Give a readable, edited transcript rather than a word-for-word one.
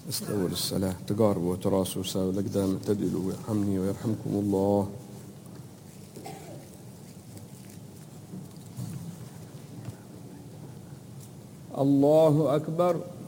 استووا للصلاة، تقاربوا وتراصوا وساووا الأقدام، اعتدلوا ويرحمني ويرحمكم الله. الله أكبر.